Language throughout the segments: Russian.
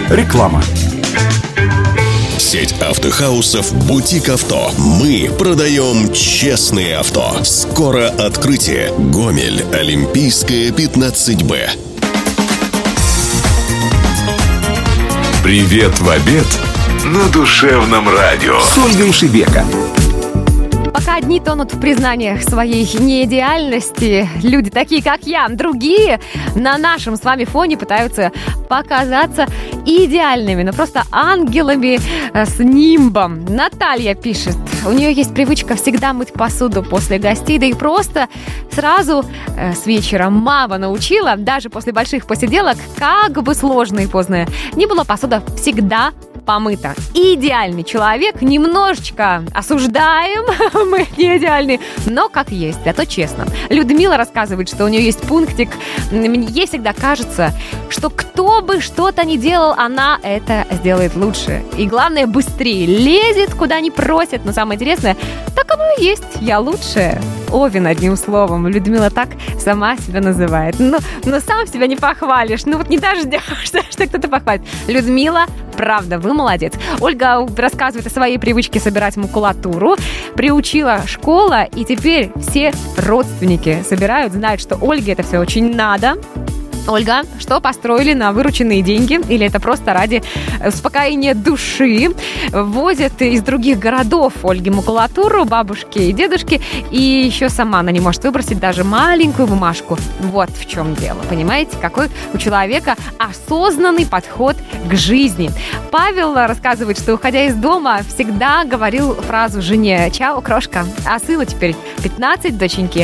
Реклама. Сеть автохаусов «Бутик Авто». Мы продаем честные авто. Скоро открытие. Гомель, Олимпийская, 15Б. Привет в обед на душевном радио С Ольгой Шебека. Пока одни тонут в признаниях своей неидеальности, люди такие, как я, другие на нашем с вами фоне пытаются показаться идеальными, но просто ангелами с нимбом. Наталья пишет, у нее есть привычка всегда мыть посуду после гостей, да и просто сразу с вечера мама научила, даже после больших посиделок, как бы сложно и поздно ни было, посуда всегда помыта. Идеальный человек, немножечко осуждаем, мы не идеальны, но как есть, зато честно. Людмила рассказывает, что у нее есть пунктик, ей всегда кажется, что кто бы что-то ни делал, она это сделает лучше. И главное, быстрее лезет, куда не просят, но самое интересное, так оно и есть, я лучшая. Овен, одним словом. Людмила так сама себя называет. Но сам себя не похвалишь. Ну вот не дождешься, что кто-то похвалит. Людмила, правда, вы молодец. Ольга рассказывает о своей привычке собирать макулатуру. Приучила школа, и теперь все родственники собирают, знают, что Ольге это все очень надо. Ольга, что построили на вырученные деньги? Или это просто ради успокоения души? Возят из других городов Ольге макулатуру, бабушки и дедушки, и еще сама она не может выбросить даже маленькую бумажку. Вот в чем дело, понимаете? Какой у человека осознанный подход к жизни. Павел рассказывает, что, уходя из дома, всегда говорил фразу жене: «Чао, крошка». А сыну теперь 15, доченьки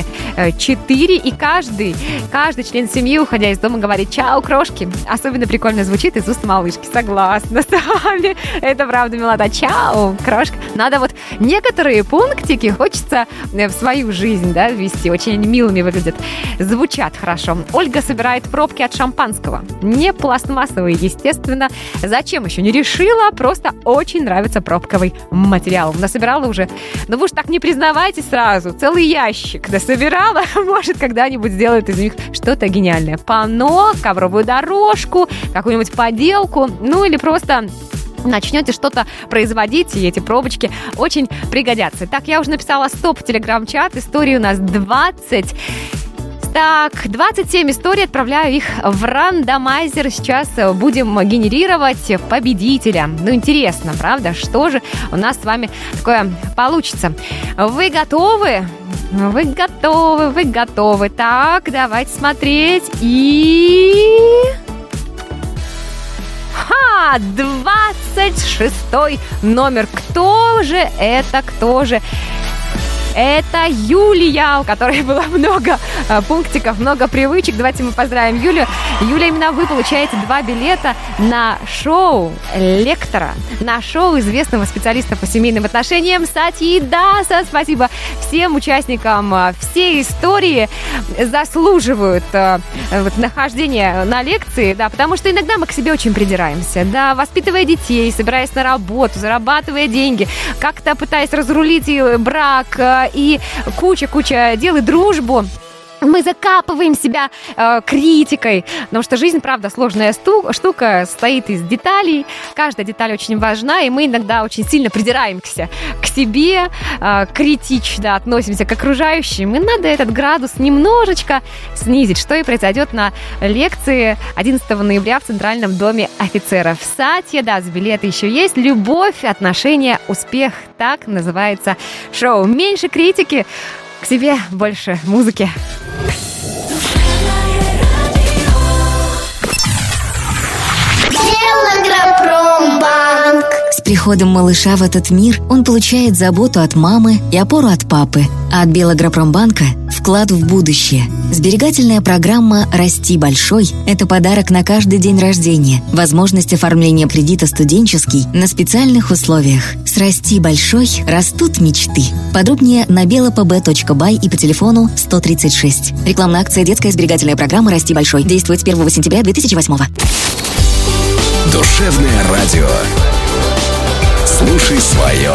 4, и каждый член семьи, уходя из дома, говорит: «Чао, крошки». Особенно прикольно звучит из уст малышки. Согласна с вами. Это правда милота. Чао, крошка. Надо вот некоторые пунктики хочется в свою жизнь, да, ввести. Очень милыми выглядят. Звучат хорошо. Ольга собирает пробки от шампанского. Не пластмассовые, естественно. Зачем еще? Не решила. Просто очень нравится пробковый материал. Насобирала уже. Но вы уж так не признавайте сразу. Целый ящик насобирала. Может, когда-нибудь сделают из них что-то гениальное. Панно, ковровую дорожку, какую-нибудь поделку, ну или просто начнете что-то производить, и эти пробочки очень пригодятся. Так, я уже написала стоп в телеграм-чат, истории у нас 20. Так, 27 историй, отправляю их в рандомайзер. Сейчас будем генерировать победителя. Ну, интересно, правда? Что же у нас с вами такое получится? Вы готовы? Вы готовы, вы готовы. Так, давайте смотреть. И... 26-й номер. Кто же это? Кто же? Это Юлия, у которой было много пунктиков, много привычек. Давайте мы поздравим Юлию. Юлия, именно вы получаете 2 билета на шоу лектора, на шоу известного специалиста по семейным отношениям Сатьи Даса. Спасибо всем участникам. Все истории заслуживают нахождения на лекции, да, потому что иногда мы к себе очень придираемся, да, воспитывая детей, собираясь на работу, зарабатывая деньги, как-то пытаясь разрулить брак, и куча дел и дружбу. Мы закапываем себя критикой, потому что жизнь, правда, сложная штука, состоит из деталей. Каждая деталь очень важна, и мы иногда очень сильно придираемся к себе, критично относимся к окружающим. И надо этот градус немножечко снизить, что и произойдет на лекции 11 ноября в Центральном доме офицеров. Сатья Дас, билеты еще есть. «Любовь, отношения, успех». Так называется шоу. Меньше критики, к себе больше музыки. С приходом малыша в этот мир он получает заботу от мамы и опору от папы. А от Белагропромбанка – вклад в будущее. Сберегательная программа «Расти большой» – это подарок на каждый день рождения. Возможность оформления кредита студенческий на специальных условиях. С «Расти большой» растут мечты. Подробнее на belapb.by и по телефону 136. Рекламная акция «Детская сберегательная программа «Расти большой». Действует с 1 сентября 2008. Душевное радио. Слушай свое.